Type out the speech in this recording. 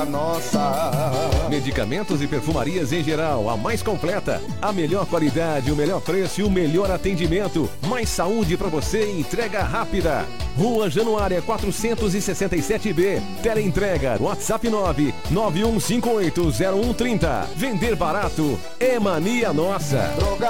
Nossa. Medicamentos e perfumarias em geral, a mais completa, a melhor qualidade, o melhor preço e o melhor atendimento. Mais saúde para você e entrega rápida. Rua Januária 467B. Teleentrega, WhatsApp 991580130. Vender barato é mania nossa.